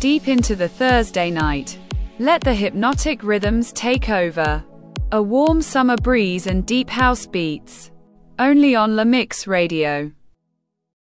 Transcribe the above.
deep into the Thursday night. Let the hypnotic rhythms take over. A warm summer breeze and deep house beats. Only on La Mix Radio.